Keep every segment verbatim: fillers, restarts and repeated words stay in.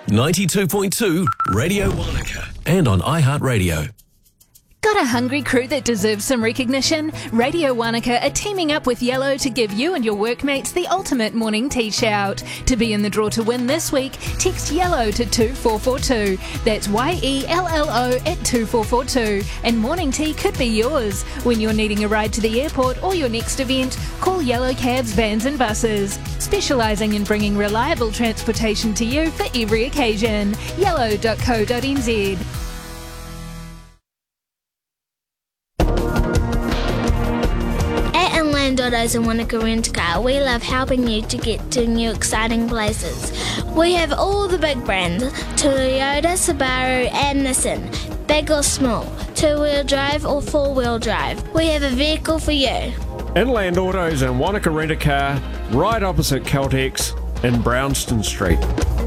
ninety-two point two Radio Wanaka and on iHeartRadio. Got a hungry crew that deserves some recognition? Radio Wanaka are teaming up with Yellow to give you and your workmates the ultimate morning tea shout. To be in the draw to win this week, text YELLOW to two four four two. That's Y E L L O at two four four two. And morning tea could be yours. When you're needing a ride to the airport or your next event, call Yellow Cabs, Vans and Buses. Specialising in bringing reliable transportation to you for every occasion. yellow dot co dot n z. Autos and Wanaka Rent Car, we love helping you to get to new exciting places. We have all the big brands, Toyota, Subaru and Nissan, big or small, two-wheel drive or four-wheel drive. We have a vehicle for you. Inland Autos and Wanaka Rent a Car, right opposite Caltex in Brownston Street.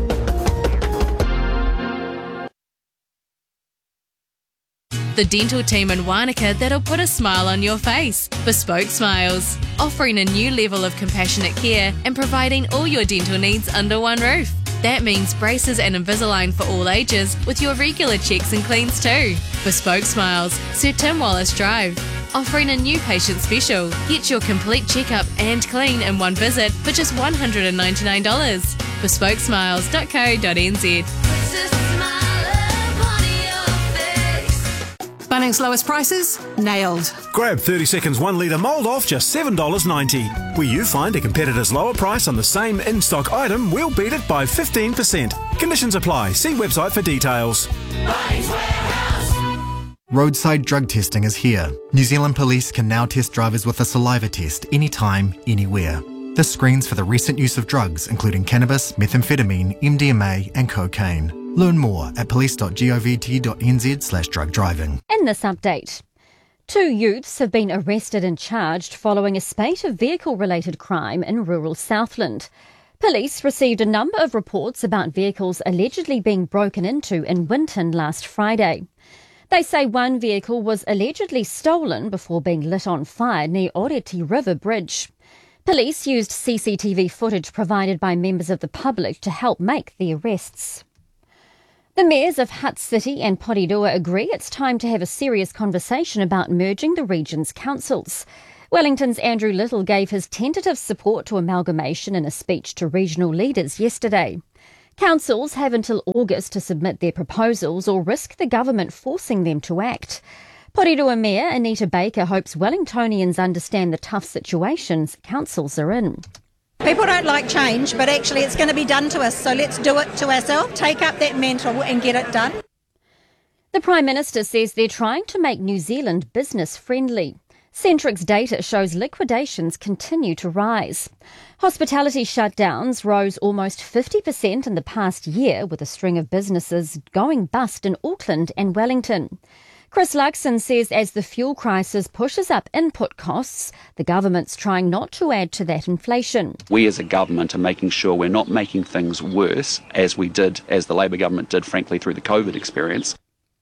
The dental team in Wanaka that'll put a smile on your face. Bespoke Smiles, offering a new level of compassionate care and providing all your dental needs under one roof. That means braces and Invisalign for all ages with your regular checks and cleans too. Bespoke Smiles, Sir Tim Wallace Drive, offering a new patient special. Get your complete checkup and clean in one visit for just one hundred ninety-nine dollars. bespoke smiles dot co dot n z. Bunnings lowest prices? Nailed. Grab thirty seconds one litre mould off just seven dollars ninety. Where you find a competitor's lower price on the same in-stock item, we'll beat it by fifteen percent. Conditions apply. See website for details. Roadside drug testing is here. New Zealand Police can now test drivers with a saliva test anytime, anywhere. This screens for the recent use of drugs, including cannabis, methamphetamine, M D M A and cocaine. Learn more at police dot govt dot n z slash drug driving. In this update, two youths have been arrested and charged following a spate of vehicle-related crime in rural Southland. Police received a number of reports about vehicles allegedly being broken into in Winton last Friday. They say one vehicle was allegedly stolen before being lit on fire near Oreti River Bridge. Police used C C T V footage provided by members of the public to help make the arrests. The mayors of Hutt City and Porirua agree it's time to have a serious conversation about merging the region's councils. Wellington's Andrew Little gave his tentative support to amalgamation in a speech to regional leaders yesterday. Councils have until August to submit their proposals or risk the government forcing them to act. Porirua Mayor Anita Baker hopes Wellingtonians understand the tough situations councils are in. People don't like change, but actually it's going to be done to us, so let's do it to ourselves, take up that mantle and get it done. The Prime Minister says they're trying to make New Zealand business-friendly. Centrix data shows liquidations continue to rise. Hospitality shutdowns rose almost fifty percent in the past year, with a string of businesses going bust in Auckland and Wellington. Chris Luxon says as the fuel crisis pushes up input costs, the government's trying not to add to that inflation. We as a government are making sure we're not making things worse, as we did, as the Labour government did, frankly, through the COVID experience.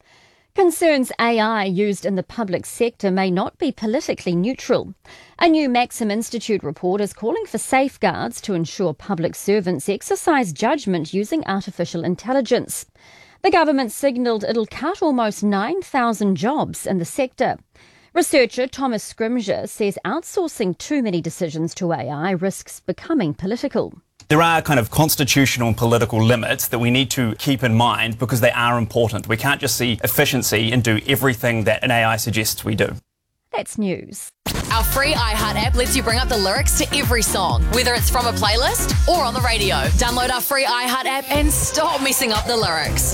Concerns A I used in the public sector may not be politically neutral. A new Maxim Institute report is calling for safeguards to ensure public servants exercise judgment using artificial intelligence. The government signalled it'll cut almost nine thousand jobs in the sector. Researcher Thomas Scrimger says outsourcing too many decisions to A I risks becoming political. There are kind of constitutional and political limits that we need to keep in mind because they are important. We can't just see efficiency and do everything that an A I suggests we do. That's news. Our free iHeart app lets you bring up the lyrics to every song, whether it's from a playlist or on the radio. Download our free iHeart app and stop messing up the lyrics.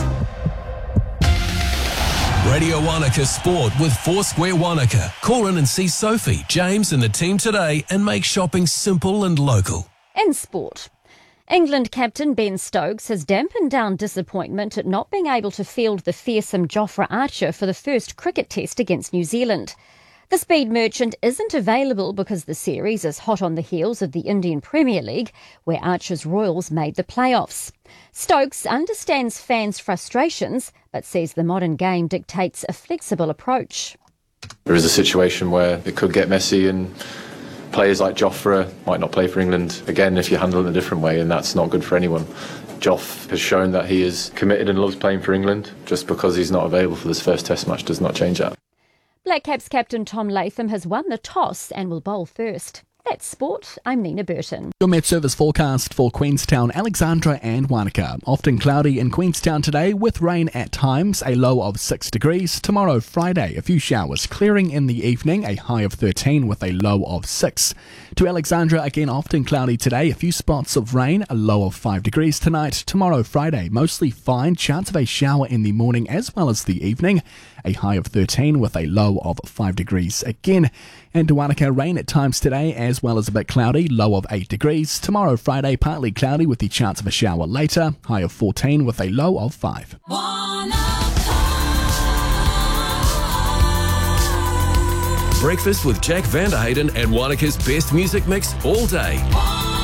Radio Wanaka Sport with Foursquare Wanaka. Call in and see Sophie, James and the team today and make shopping simple and local. In sport, England captain Ben Stokes has dampened down disappointment at not being able to field the fearsome Jofra Archer for the first cricket test against New Zealand. The speed merchant isn't available because the series is hot on the heels of the Indian Premier League, where Archer's Royals made the playoffs. Stokes understands fans' frustrations, but says the modern game dictates a flexible approach. There is a situation where it could get messy and players like Jofra might not play for England again if you handle it in a different way, and that's not good for anyone. Joff has shown that he is committed and loves playing for England. Just because he's not available for this first Test match does not change that. Black Caps captain Tom Latham has won the toss and will bowl first. That's sport. I'm Nina Burton. Your Met Service forecast for Queenstown, Alexandra and Wanaka. Often cloudy in Queenstown today with rain at times, a low of six degrees. Tomorrow, Friday, a few showers clearing in the evening, a high of thirteen with a low of six. To Alexandra, again often cloudy today, a few spots of rain, a low of five degrees tonight. Tomorrow, Friday, mostly fine, chance of a shower in the morning as well as the evening, a high of thirteen with a low of five degrees again. And to Wanaka, rain at times today as well as a bit cloudy, low of eight degrees. Tomorrow, Friday, partly cloudy with the chance of a shower later, high of fourteen with a low of five. Breakfast with Jack Vanderhayden and Wanaka's best music mix all day.